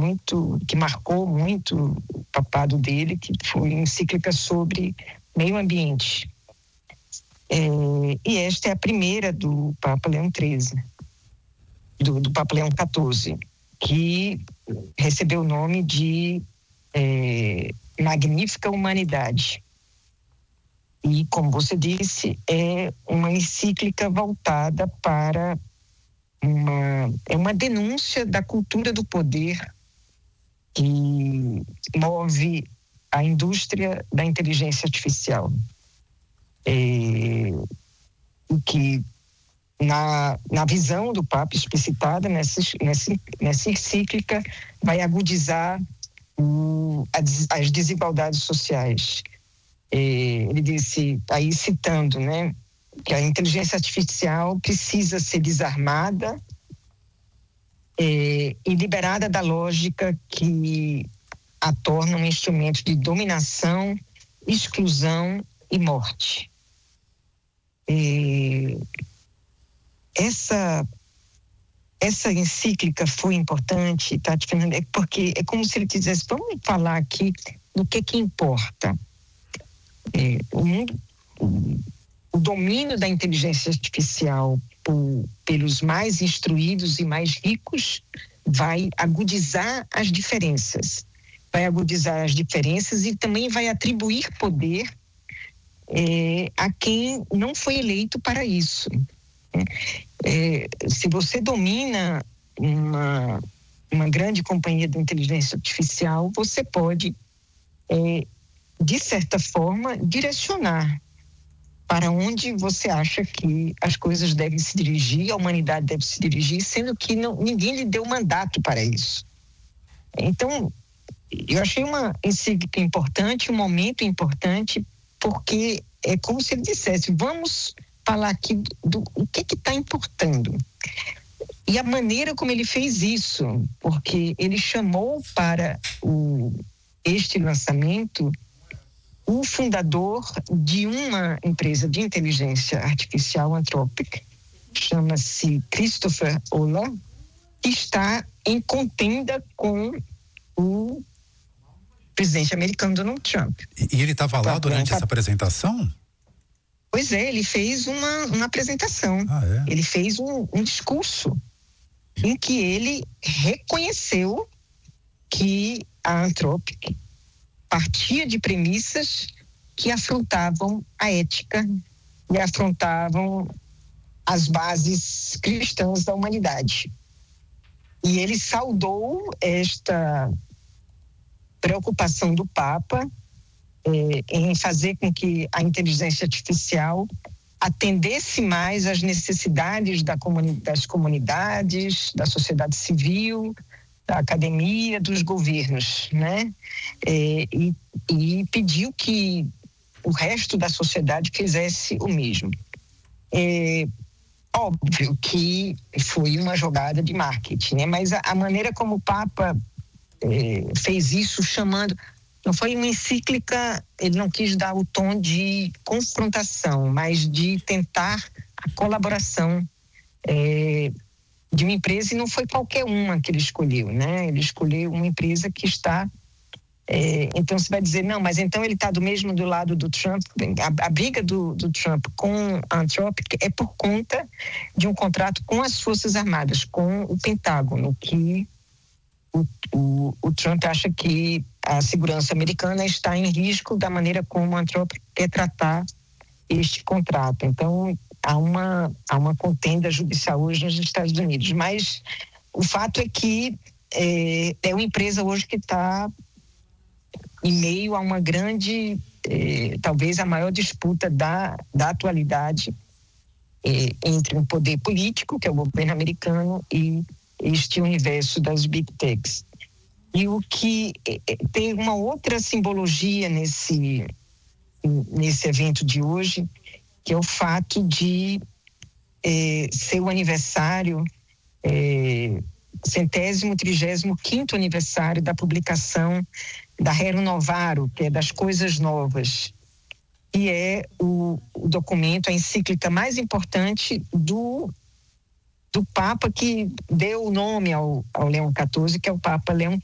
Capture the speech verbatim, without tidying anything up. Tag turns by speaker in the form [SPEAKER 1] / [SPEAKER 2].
[SPEAKER 1] muito, que marcou muito o papado dele, que foi uma encíclica sobre meio ambiente. É, e esta é a primeira do Papa Leão treze, do, do Papa Leão quatorze, que recebeu o nome de é, Magnífica Humanidade. E, como você disse, é uma encíclica voltada para uma, é uma denúncia da cultura do poder que move a indústria da inteligência artificial. É, e que, na, na visão do Papa, explicitada nessa, nessa, nessa encíclica, vai agudizar o, as, as desigualdades sociais. É, ele disse, aí citando, né, que a inteligência artificial precisa ser desarmada é, e liberada da lógica que a torna um instrumento de dominação, exclusão e morte. É, essa, essa encíclica foi importante, Tati Fernandes, porque é como se ele dissesse, vamos falar aqui do que que importa. É, o mundo, o, o domínio da inteligência artificial por, pelos mais instruídos e mais ricos vai agudizar as diferenças, vai agudizar as diferenças e também vai atribuir poder é, a quem não foi eleito para isso. É, se você domina uma, uma grande companhia de inteligência artificial, você pode, é, de certa forma, direcionar para onde você acha que as coisas devem se dirigir, a humanidade deve se dirigir, sendo que não, ninguém lhe deu mandato para isso. Então, eu achei uma encíclica importante, um momento importante, porque é como se ele dissesse, vamos falar aqui do, do o que que está importando. E a maneira como ele fez isso, porque ele chamou para o, este lançamento o fundador de uma empresa de inteligência artificial, Anthropic, chama-se Christopher Olah, que está em contenda com o presidente americano Donald Trump.
[SPEAKER 2] E, e ele estava lá durante essa apresentação?
[SPEAKER 1] Pois é, ele fez uma, uma apresentação.
[SPEAKER 2] Ah, é?
[SPEAKER 1] Ele fez um, um discurso em que ele reconheceu que a Anthropic partia de premissas que afrontavam a ética e afrontavam as bases cristãs da humanidade. E ele saudou esta preocupação do Papa eh, em fazer com que a inteligência artificial atendesse mais às necessidades da comuni- das comunidades, da sociedade civil, da academia, dos governos, né? É, e, e pediu que o resto da sociedade fizesse o mesmo. É óbvio que foi uma jogada de marketing, né? Mas a, a maneira como o Papa é, fez isso, chamando, não foi uma encíclica, ele não quis dar o tom de confrontação, mas de tentar a colaboração é, de uma empresa, e não foi qualquer uma que ele escolheu, né? Ele escolheu uma empresa que está... É, então você vai dizer, não, mas então ele está do mesmo do lado do Trump. A, a briga do, do Trump com a Anthropic é por conta de um contrato com as Forças Armadas, com o Pentágono, que o, o, o Trump acha que a segurança americana está em risco da maneira como a Anthropic quer tratar este contrato. Então, há uma, há uma contenda judicial hoje nos Estados Unidos, mas o fato é que é, é uma empresa hoje que está em meio a uma grande, é, talvez a maior disputa da, da atualidade é, entre o poder político, que é o governo americano, e este universo das Big Techs. E o que é, tem uma outra simbologia nesse, nesse evento de hoje, que é o fato de é, ser o aniversário, é, centésimo, trigésimo quinto aniversário da publicação da Rerum Novarum, que é das Coisas Novas, que é o, o documento, a encíclica mais importante do, do Papa que deu o nome ao, ao Leão quatorze, que é o Papa Leão